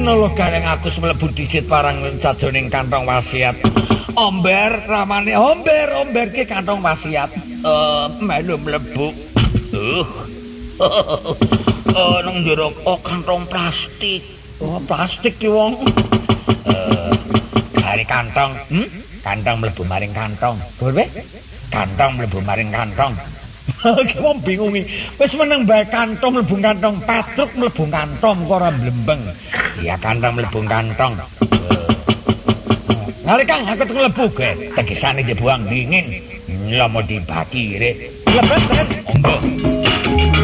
Nolo gareng aku mlebu disit parang sajroning kantong wasiat. Omber ramane omber ki kantong wasiat. Melu mlebu. Nang njero kantong plastik. Plastik ki wong. Dari kantong, kantong mlebu maring kantong. Kowe? Kantong mlebu maring kantong. Ki wong bingungi. Wis meneng bae kantong mlebu kantong, patruk mlebu kantong kok ora blembeng. Iya kantong mlebu kantong. Ngali Kang, aku mlebu ge. Tegesane dibuang dingin. Nyomo dibati rek. Lebet, monggo.